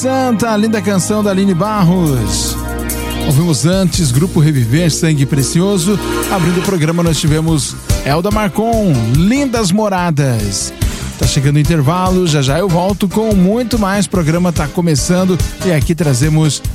Santa, linda canção da Aline Barros. Ouvimos antes Grupo Reviver, Sangue Precioso. Abrindo o programa nós tivemos Elda Marcon, Lindas Moradas. Tá chegando o intervalo, já já eu volto com muito mais. O programa tá começando e aqui trazemos